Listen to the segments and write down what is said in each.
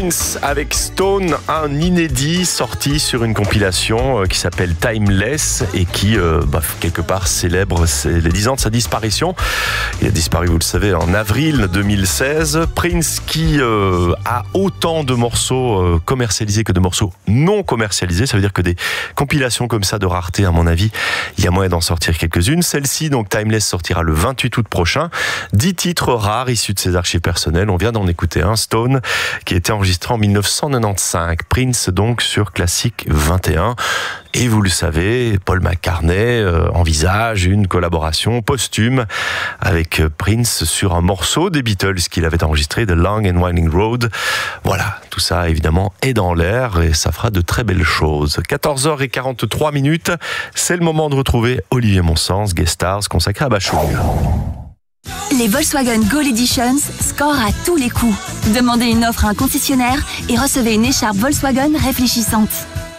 Prince avec Stone, un inédit sorti sur une compilation qui s'appelle Timeless et qui, quelque part, célèbre les 10 ans de sa disparition. Il a disparu, vous le savez, en avril 2016. Prince qui a autant de morceaux commercialisés que de morceaux non commercialisés. Ça veut dire que des compilations comme ça de rareté, à mon avis, il y a moyen d'en sortir quelques-unes. Celle-ci, donc Timeless, sortira le 28 août prochain. 10 titres rares issus de ses archives personnelles. On vient d'en écouter un, Stone, qui a été enregistré en 1995. Prince, donc, sur Classic 21. Et vous le savez, Paul McCartney envisage une collaboration posthume avec Prince sur un morceau des Beatles qu'il avait enregistré, The Long and Winding Road. Voilà, tout ça, évidemment, est dans l'air et ça fera de très belles choses. 14h43, c'est le moment de retrouver Olivier Monsens, Guest Stars, consacré à Bachung. Les Volkswagen Gold Editions scorent à tous les coups. Demandez une offre à un concessionnaire et recevez une écharpe Volkswagen réfléchissante.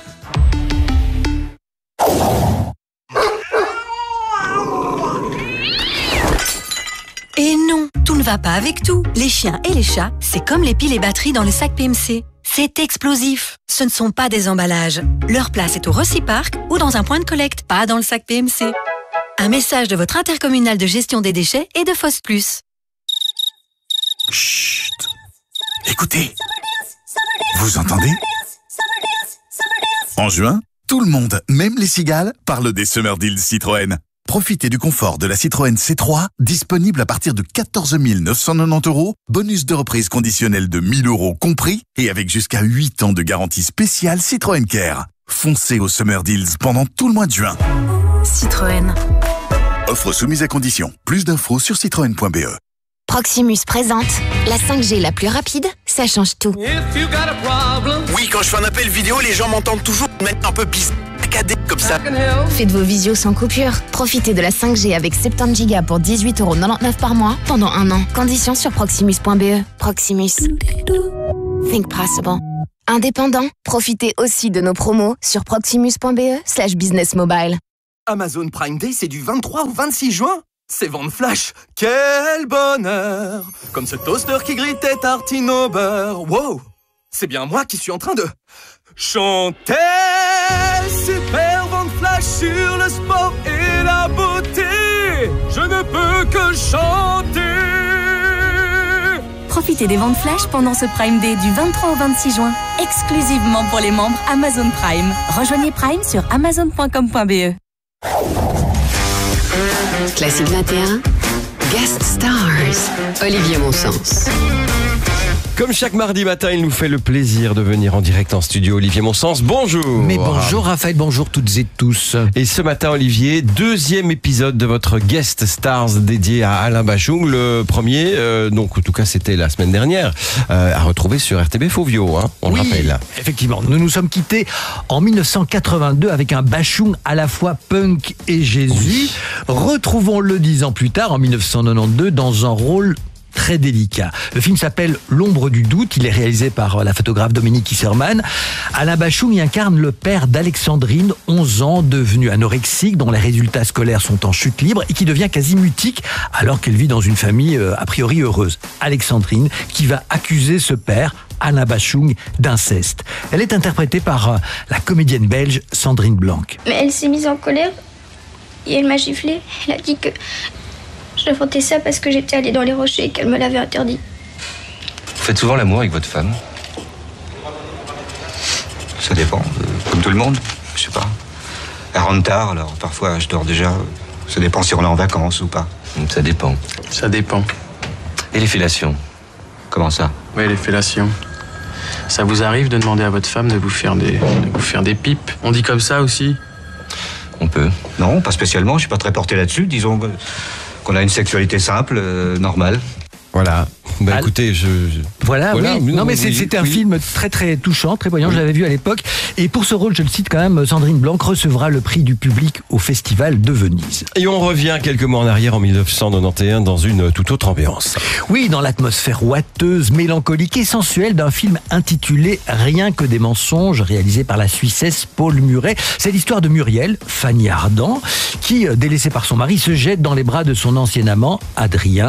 Et non, tout ne va pas avec tout. Les chiens et les chats, c'est comme les piles et batteries dans le sac PMC. C'est explosif. Ce ne sont pas des emballages. Leur place est au Reciparc ou dans un point de collecte, pas dans le sac PMC. Un message de votre intercommunal de gestion des déchets et de FOS+. Chut. Écoutez. Vous entendez? En juin, tout le monde, même les cigales, parle des Summer Deals Citroën. Profitez du confort de la Citroën C3, disponible à partir de 14 990 €, bonus de reprise conditionnel de 1 000 € compris, et avec jusqu'à 8 ans de garantie spéciale Citroën Care. Foncez aux Summer Deals pendant tout le mois de juin. Citroën. Offre soumise à condition. Plus d'infos sur citroën.be. Proximus présente la 5G la plus rapide, ça change tout. Oui, quand je fais un appel vidéo, les gens m'entendent toujours mettre un peu bizarre, comme ça. Faites vos visios sans coupure. Profitez de la 5G avec 70 Go pour 18,99 € par mois pendant 1 an. Conditions sur proximus.be. Proximus. Think possible. Indépendant, profitez aussi de nos promos sur proximus.be/businessmobile. Amazon Prime Day, c'est du 23 au 26 juin. C'est vente flash. Quel bonheur. Comme ce toaster qui grille tes tartines au beurre. Wow. C'est bien moi qui suis en train de chanter. Super vente flash sur le sport et la beauté. Je ne peux que chanter. Profitez des ventes flash pendant ce Prime Day du 23 au 26 juin, exclusivement pour les membres Amazon Prime. Rejoignez Prime sur amazon.com.be. Classique 21, Guest Stars, Olivier Monsens. Comme chaque mardi matin, il nous fait le plaisir de venir en direct en studio. Olivier Monsens, bonjour. Mais bonjour Raphaël, bonjour toutes et tous. Et ce matin, Olivier, 2e épisode de votre Guest Stars dédié à Alain Bachung. Le premier, donc en tout cas c'était la semaine dernière, à retrouver sur RTB Fauvio, on le rappelle. Effectivement, nous nous sommes quittés en 1982 avec un Bachung à la fois punk et Jésus. Oui. Retrouvons-le 10 ans plus tard, en 1992, dans un rôle très délicat. Le film s'appelle L'ombre du doute. Il est réalisé par la photographe Dominique Isserman. Alain Bachung y incarne le père d'Alexandrine, 11 ans, devenue anorexique, dont les résultats scolaires sont en chute libre et qui devient quasi mutique alors qu'elle vit dans une famille a priori heureuse. Alexandrine qui va accuser ce père, Alain Bachung, d'inceste. Elle est interprétée par la comédienne belge Sandrine Blanc. Mais elle s'est mise en colère et elle m'a giflé. Elle a dit que j'inventais ça parce que j'étais allée dans les rochers et qu'elle me l'avait interdit. Vous faites souvent l'amour avec votre femme? Ça dépend, comme tout le monde, je sais pas. Elle rentre tard, alors parfois je dors déjà. Ça dépend si on est en vacances ou pas. Ça dépend. Ça dépend. Et les fellations? Comment ça? Oui, les fellations. Ça vous arrive de demander à votre femme de vous faire des pipes? On dit comme ça aussi? On peut. Non, pas spécialement, je suis pas très porté là-dessus. Disons qu'on a une sexualité simple, normale. Voilà. Bah écoutez, Voilà, oui. Non mais c'était un film très très touchant, très voyant, je l'avais vu à l'époque. Et pour ce rôle, je le cite quand même, Sandrine Blanc recevra le prix du public au Festival de Venise. Et on revient quelques mois en arrière, en 1991, dans une toute autre ambiance. Oui, dans l'atmosphère ouateuse, mélancolique et sensuelle d'un film intitulé Rien que des mensonges, réalisé par la Suissesse Paul Muret. C'est l'histoire de Muriel, Fanny Ardant, qui, délaissée par son mari, se jette dans les bras de son ancien amant, Adrien.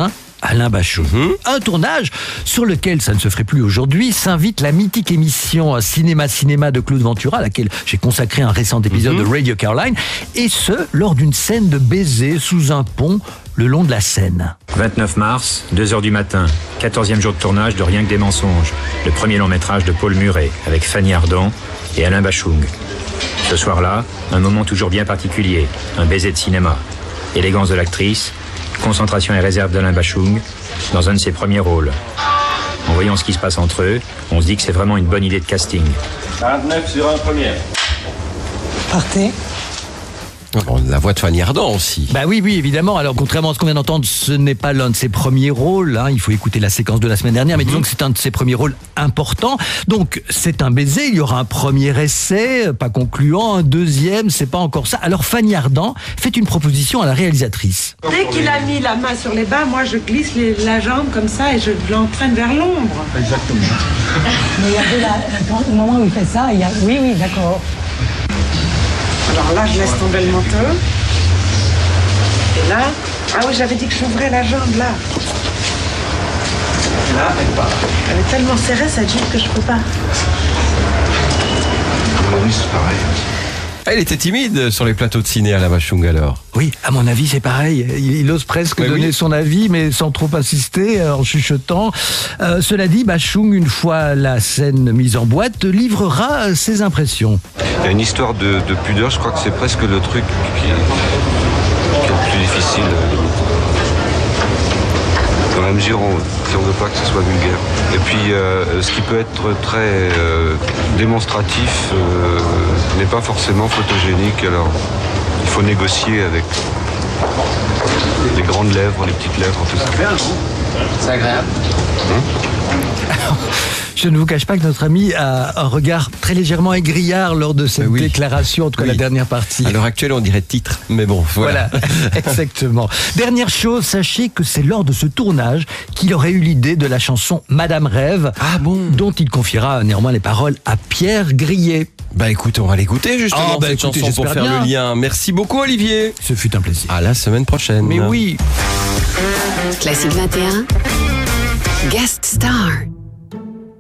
Alain Bachung. Un tournage sur lequel, ça ne se ferait plus aujourd'hui, s'invite la mythique émission Cinéma de Claude Ventura, à laquelle j'ai consacré un récent épisode de Radio Caroline, et ce, lors d'une scène de baiser sous un pont le long de la Seine. 29 mars, 2h du matin, 14e jour de tournage de Rien que des mensonges, le premier long métrage de Paul Muret, avec Fanny Ardant et Alain Bachung. Ce soir-là, un moment toujours bien particulier, un baiser de cinéma. Élégance de l'actrice, concentration et réserve d'Alain Bachung, dans un de ses premiers rôles. En voyant ce qui se passe entre eux, on se dit que c'est vraiment une bonne idée de casting. 49 sur un premier. Partez. La voix de Fanny Ardant aussi. Bah oui, évidemment. Alors, contrairement à ce qu'on vient d'entendre, ce n'est pas l'un de ses premiers rôles. Il faut écouter la séquence de la semaine dernière, mais disons que c'est un de ses premiers rôles importants. Donc, c'est un baiser. Il y aura un premier essai, pas concluant, un deuxième, c'est pas encore ça. Alors, Fanny Ardant fait une proposition à la réalisatrice. Dès qu'il a mis la main sur les bas, moi je glisse la jambe comme ça et je l'entraîne vers l'ombre. Exactement. Mais il y avait le moment où il fait ça, il y a... Oui, d'accord. Alors là, je laisse tomber le manteau. Et là... Ah oui, j'avais dit que j'ouvrais la jambe, là. Et là, elle part. Elle est tellement serrée, cette jupe, que je peux pas. À mon avis, c'est pareil. Elle était timide sur les plateaux de ciné, Alain Bachung, alors. Oui, à mon avis, c'est pareil. Il ose presque donner son avis, mais sans trop insister, en chuchotant. Cela dit, Bachung, une fois la scène mise en boîte, livrera ses impressions. Il y a une histoire de pudeur, je crois que c'est presque le truc qui est le plus difficile. Dans la mesure où si on ne veut pas que ce soit vulgaire. Et puis ce qui peut être très démonstratif n'est pas forcément photogénique. Alors il faut négocier avec les grandes lèvres, les petites lèvres, tout ça. C'est agréable. Je ne vous cache pas que notre ami a un regard très légèrement égrillard lors de cette déclaration, en tout cas la dernière partie. À l'heure actuelle, on dirait titre, mais bon, voilà. Exactement. Dernière chose, sachez que c'est lors de ce tournage qu'il aurait eu l'idée de la chanson Madame Rêve, dont il confiera néanmoins les paroles à Pierre Grillet. Bah écoute, on va l'écouter justement, cette chanson pour faire le lien. Merci beaucoup Olivier. Ce fut un plaisir. À la semaine prochaine. Mais oui. Classique 21, Guest Star.